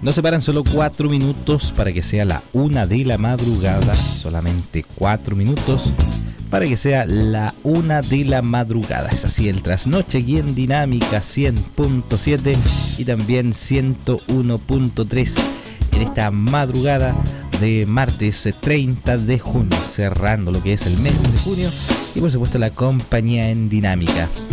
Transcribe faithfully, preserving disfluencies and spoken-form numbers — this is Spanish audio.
Nos separan solo cuatro minutos para que sea la una de la madrugada. Solamente cuatro minutos para que sea la una de la madrugada. Es así el trasnoche aquí en Dinámica cien punto siete y también ciento uno punto tres en esta madrugada de martes treinta de junio, cerrando lo que es el mes de junio y por supuesto la compañía en Dinámica.